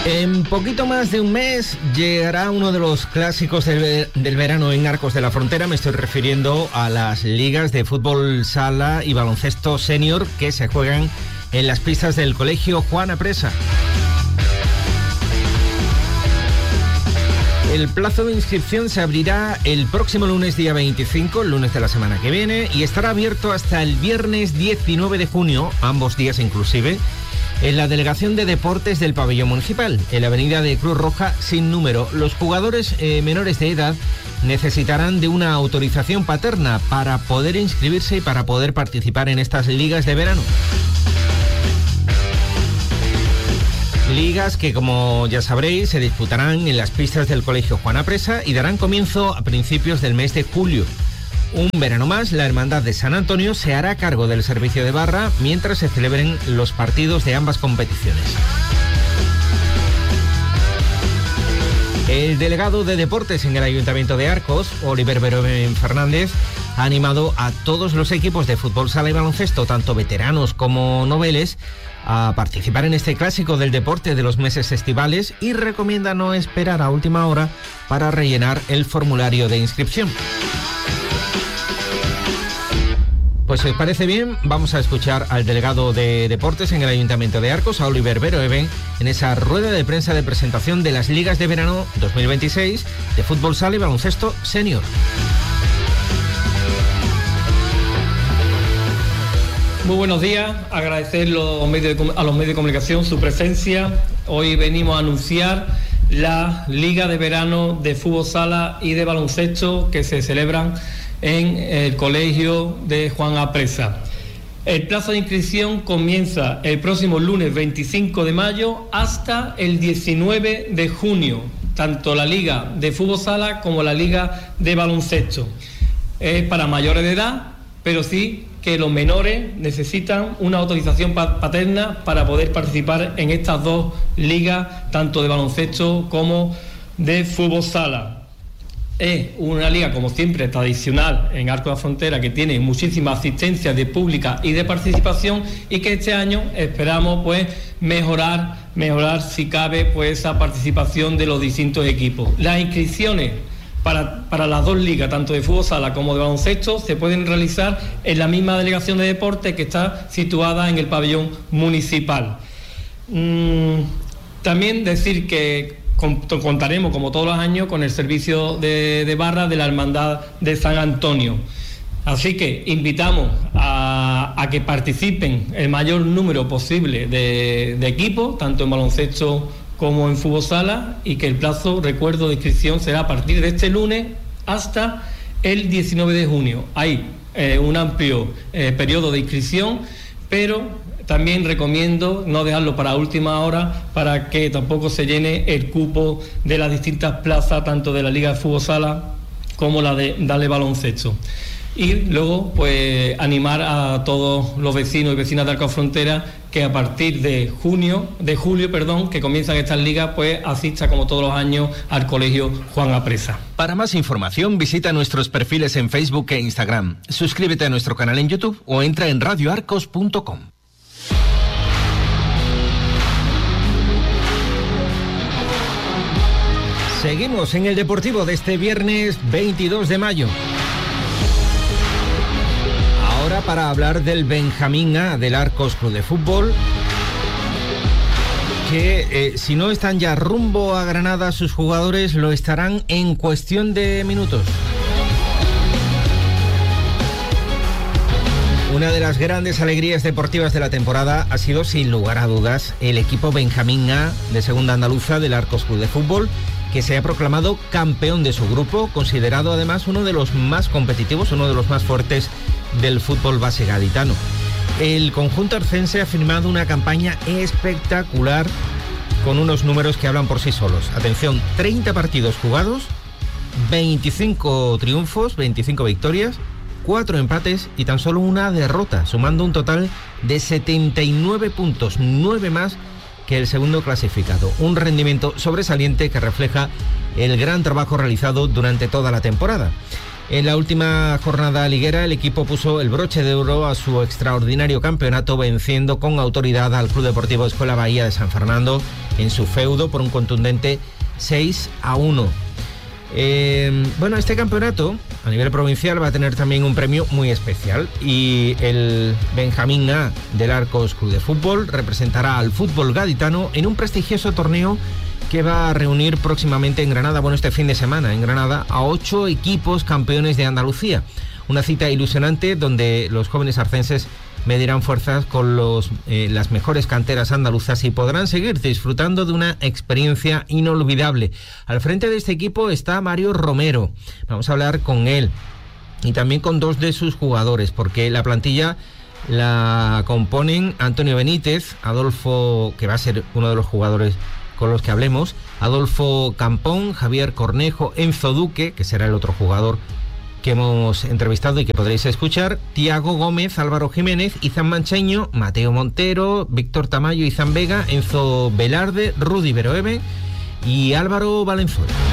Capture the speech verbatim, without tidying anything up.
En poquito más de un mes llegará uno de los clásicos del, del verano en Arcos de la Frontera. Me estoy refiriendo a las ligas de fútbol sala y baloncesto senior que se juegan en las pistas del Colegio Juan Apresa. El plazo de inscripción se abrirá el próximo lunes día veinticinco, el lunes de la semana que viene, y estará abierto hasta el viernes diecinueve de junio, ambos días inclusive, en la Delegación de Deportes del Pabellón Municipal, en la avenida de Cruz Roja sin número. Los jugadores eh, menores de edad necesitarán de una autorización paterna para poder inscribirse y para poder participar en estas ligas de verano. Ligas que, como ya sabréis, se disputarán en las pistas del Colegio Juan Apresa y darán comienzo a principios del mes de julio. Un verano más, la Hermandad de San Antonio se hará cargo del servicio de barra mientras se celebren los partidos de ambas competiciones. El delegado de Deportes en el Ayuntamiento de Arcos, Oliver Beroven Fernández, ha animado a todos los equipos de fútbol sala y baloncesto, tanto veteranos como noveles, a participar en este clásico del deporte de los meses estivales y recomienda no esperar a última hora para rellenar el formulario de inscripción. Pues si os parece bien, vamos a escuchar al delegado de Deportes en el Ayuntamiento de Arcos, a Oliver Beroven, en esa rueda de prensa de presentación de las ligas de verano dos mil veintiséis de fútbol sala y baloncesto senior. Muy buenos días, agradecer los medios de, a los medios de comunicación su presencia. Hoy venimos a anunciar la Liga de Verano de Fútbol Sala y de Baloncesto que se celebran en el Colegio de Juan Apresa. El plazo de inscripción comienza el próximo lunes veinticinco de mayo hasta el diecinueve de junio, tanto la Liga de Fútbol Sala como la Liga de Baloncesto. Es para mayores de edad, pero sí que los menores necesitan una autorización paterna para poder participar en estas dos ligas, tanto de baloncesto como de fútbol sala. Es una liga, como siempre, tradicional en Arcos de la Frontera, que tiene muchísima asistencia de pública y de participación, y que este año esperamos pues mejorar, mejorar si cabe pues esa participación de los distintos equipos. Las inscripciones Para, para las dos ligas, tanto de fútbol sala como de baloncesto, se pueden realizar en la misma delegación de deporte que está situada en el pabellón municipal. Mm, también decir que contaremos, como todos los años, con el servicio de, de barra de la Hermandad de San Antonio. Así que invitamos a, a que participen el mayor número posible de, de equipos, tanto en baloncesto como en fútbol sala, y que el plazo, recuerdo, de inscripción será a partir de este lunes hasta el diecinueve de junio. Hay eh, un amplio eh, periodo de inscripción, pero también recomiendo no dejarlo para última hora para que tampoco se llene el cupo de las distintas plazas, tanto de la Liga de Fútbol Sala como la de Dale Baloncesto. Y luego, pues, animar a todos los vecinos y vecinas de Arcos Frontera que a partir de junio, de julio, perdón, que comienzan estas ligas, pues asista como todos los años al Colegio Juan Apresa. Para más información, visita nuestros perfiles en Facebook e Instagram. Suscríbete a nuestro canal en YouTube o entra en radio arcos punto com. Seguimos en el Deportivo de este viernes veintidós de mayo. Ahora para hablar del Benjamín A del Arcos Club de Fútbol, que eh, si no están ya rumbo a Granada, sus jugadores lo estarán en cuestión de minutos. Una de las grandes alegrías deportivas de la temporada ha sido, sin lugar a dudas, el equipo Benjamín A de Segunda Andaluza del Arcos Club de Fútbol, que se ha proclamado campeón de su grupo, considerado además uno de los más competitivos, uno de los más fuertes del fútbol base gaditano. El conjunto arcense ha firmado una campaña espectacular con unos números que hablan por sí solos. Atención, treinta partidos jugados, veinticinco triunfos, veinticinco victorias, cuatro empates y tan solo una derrota, sumando un total de setenta y nueve puntos, nueve más que el segundo clasificado. Un rendimiento sobresaliente que refleja el gran trabajo realizado durante toda la temporada. En la última jornada liguera, el equipo puso el broche de oro a su extraordinario campeonato, venciendo con autoridad al Club Deportivo Escuela Bahía de San Fernando en su feudo por un contundente seis a uno. Eh, bueno, este campeonato a nivel provincial va a tener también un premio muy especial, y el Benjamín A del Arcos Club de Fútbol representará al fútbol gaditano en un prestigioso torneo que va a reunir próximamente en Granada, bueno, este fin de semana en Granada, a ocho equipos campeones de Andalucía. Una cita ilusionante donde los jóvenes arcenses medirán fuerzas con los, eh, las mejores canteras andaluzas y podrán seguir disfrutando de una experiencia inolvidable. Al frente de este equipo está Mario Romero. Vamos a hablar con él y también con dos de sus jugadores, porque la plantilla la componen Antonio Benítez, Adolfo, que va a ser uno de los jugadores con los que hablemos, Adolfo Campón, Javier Cornejo, Enzo Duque, que será el otro jugador que hemos entrevistado y que podréis escuchar, Tiago Gómez, Álvaro Jiménez, Izan Mancheño, Mateo Montero, Víctor Tamayo, Izan Vega, Enzo Velarde, Rudy Veroeve y Álvaro Valenzuela.